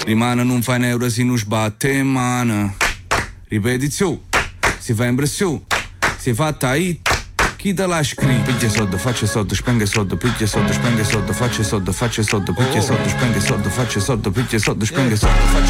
Rimane non fa un euro se non sbatte in mano. Ripetizione, si fa impressione, si fatta hit. Chi te la scrive? Piglia soldi, faccia soldi, spenge soldi, piglia soldi, spenge soldi, faccia soldi, piglia soldi, spenge soldi, faccia soldi, piglia soldi, spenge soldi, faccia